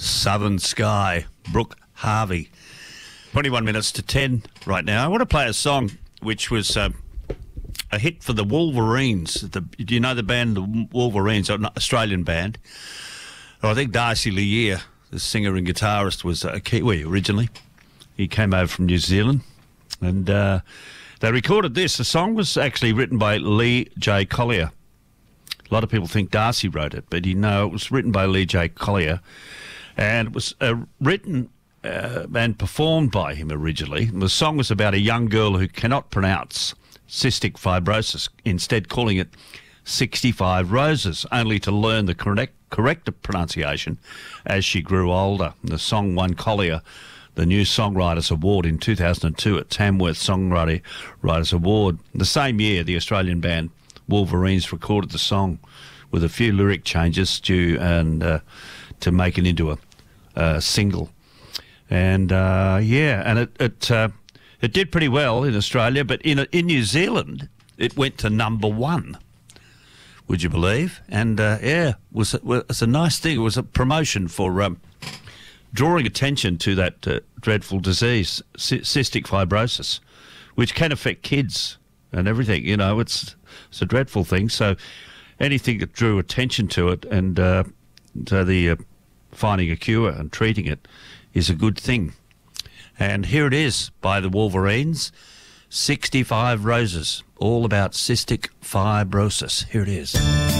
Southern Sky, Brooke Harvey. 21 minutes to 10 right now. I want to play a song which was a hit for the Wolverines. Do you know the band, the Wolverines, an Australian band? I think Darcy Lear, the singer and guitarist, was a Kiwi originally. He came over from New Zealand, and they recorded this. The song was actually written by Lee J. Collier. A lot of people think Darcy wrote it, but it was written by Lee J. Collier, and it was written and performed by him originally. And the song was about a young girl who cannot pronounce cystic fibrosis, instead calling it 65 Roses, only to learn the correct pronunciation as she grew older. And the song won Collier the New Songwriters Award in 2002 at Tamworth Songwriters Award. The same year, the Australian band Wolverines recorded the song with a few lyric changes to make it into a single. And it did pretty well in Australia, but in New Zealand it went to number one. Would you believe? And it was a nice thing. It was a promotion for drawing attention to that dreadful disease, cystic fibrosis, which can affect kids and everything. You know, it's a dreadful thing. So anything that drew attention to it and to the finding a cure and treating it is a good thing. And here it is by the Wolverines, 65 Roses, all about cystic fibrosis. Here it is.